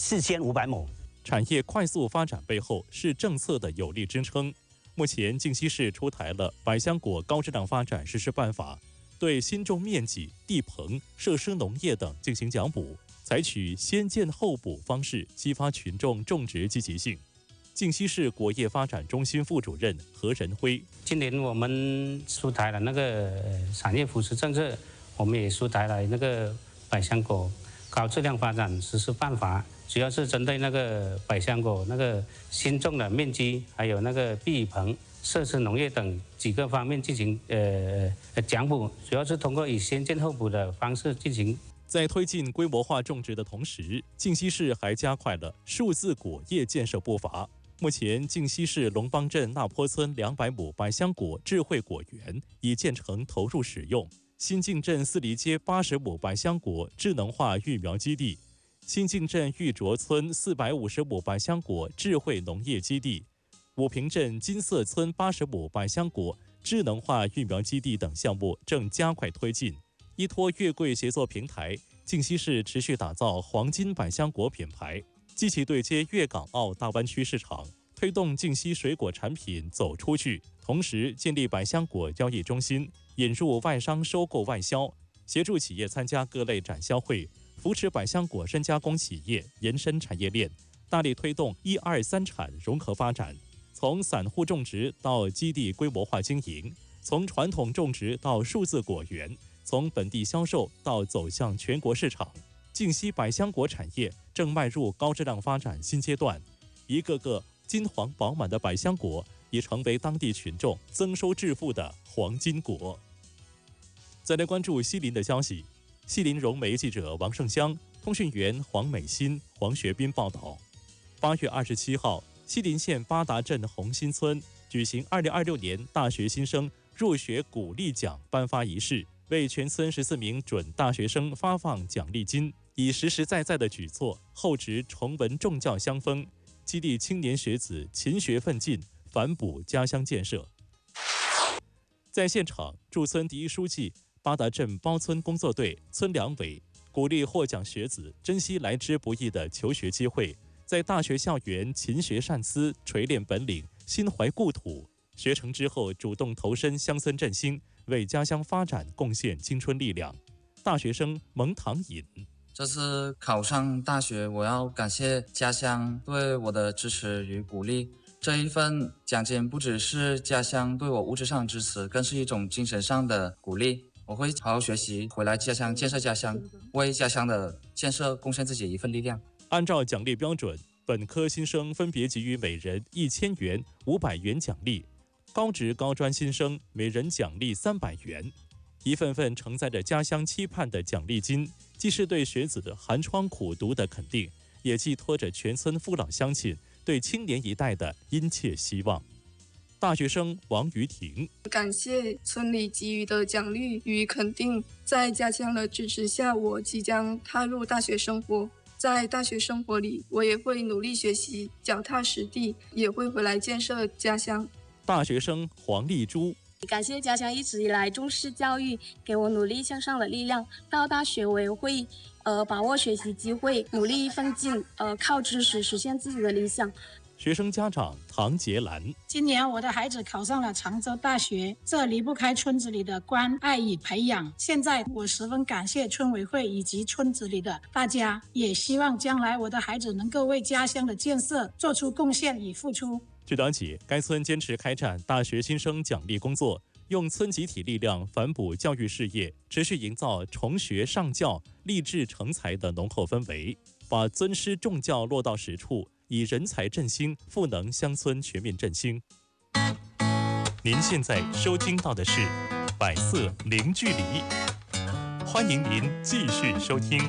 4500亩。 产业快速发展背后是政策的有力支撑。目前，靖西市出台了百香果高质量发展实施办法，对新种面积、地棚、设施农业等进行奖补，采取先建后补方式，激发群众种植积极性。靖西市果业发展中心副主任何仁辉： 今年我们出台了那个产业扶持政策，我们也出台了那个百香果高质量发展实施办法，主要是针对那个百香果那个新种的面积，还有那个地棚、设施农业等几个方面进行奖补，主要是通过以先建后补的方式进行。 在推进规模化种植的同时，靖西市还加快了数字果业建设步伐。目前，靖西市龙邦镇那坡村200亩百香果智慧果园已建成投入使用，新靖镇四里街80亩百香果智能化育苗基地，新靖镇玉卓村450亩百香果智慧农业基地，武平镇金色村80亩百香果智能化育苗基地等项目正加快推进。依托粤桂协作平台，靖西市持续打造黄金百香果品牌，积极对接粤港澳大湾区市场，推动靖西水果产品走出去。同时，建立百香果交易中心，引入外商收购外销，协助企业参加各类展销会，扶持百香果深加工企业延伸产业链，大力推动1、2、3产融合发展，从散户种植到基地规模化经营，从传统种植到数字果园，从本地销售到走向全国市场。靖西百香果产业正迈入高质量发展新阶段，一个个金黄饱满的百香果已成为当地群众增收致富的黄金果。再来关注西林的消息，西林融媒记者王胜香、通讯员黄美欣、黄学斌报道。8月27号，西林县八达镇红新村举行2026年大学新生入学鼓励奖颁发仪式，为全村14名准大学生发放奖励金，以实实在在的举措厚植崇文重教乡风，激励青年学子勤学奋进，反哺家乡建设。在现场，驻村第一书记、八达镇包村工作队村两委鼓励获奖学子珍惜来之不易的求学机会，在大学校园勤学善思，锤炼本领，心怀故土。学成之后，主动投身乡村振兴，为家乡发展贡献青春力量。大学生蒙唐尹： 这次考上大学，我要感谢家乡对我的支持与鼓励。这一份奖金不只是家乡对我物质上的支持，更是一种精神上的鼓励。我会好好学习，回来家乡建设家乡，为家乡的建设贡献自己一份力量。 按照奖励标准，本科新生分别给予每人1000元、500元奖励，高职高专新生每人奖励300元。一份份承载着家乡期盼的奖励金，既是对学子的寒窗苦读的肯定，也寄托着全村父老乡亲对青年一代的殷切希望。大学生王于婷： 感谢村里给予的奖励与肯定，在家乡的支持下，我即将踏入大学生活。在大学生活里，我也会努力学习，脚踏实地，也会回来建设家乡。 大学生黄丽珠： 感谢家乡一直以来重视教育，给我努力向上的力量。到大学我也会把握学习机会，努力奋进，靠知识实现自己的理想。 学生家长唐杰兰： 今年我的孩子考上了常州大学，这离不开村子里的关爱与培养。现在我十分感谢村委会以及村子里的大家，也希望将来我的孩子能够为家乡的建设做出贡献与付出。 据了解，该村坚持开展大学新生奖励工作，用村集体力量反哺教育事业，持续营造崇学上教、立志成才的浓厚氛围，把尊师重教落到实处，以人才振兴赋能乡村全面振兴。您现在收听到的是《百色零距离》，欢迎您继续收听。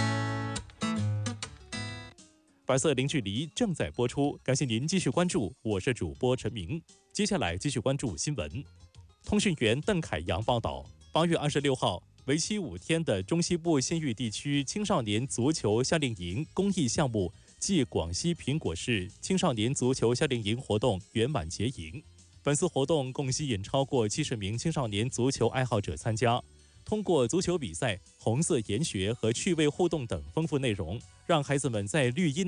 百色零距离正在播出，感谢您继续关注，我是主播陈明。接下来继续关注新闻。通讯员邓凯阳报道，8月26号，为期5天的中西部县域地区青少年足球夏令营公益项目暨广西苹果市青少年足球夏令营活动圆满结营。本次活动共吸引超过70名青少年足球爱好者参加，通过足球比赛、红色研学和趣味互动等丰富内容，让孩子们在绿荫